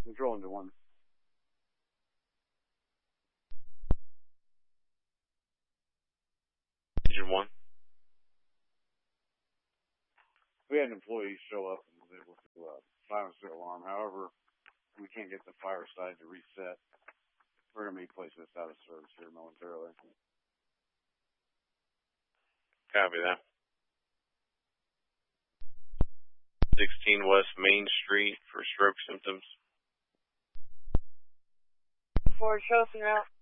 Control into 1. Engine 1. We had an employee show up and was able to silence the alarm. However, we can't get the fire side to reset. We're going to be placing this out of service here momentarily. Copy that. 16 West Main Street for stroke symptoms. Ford Chilson out.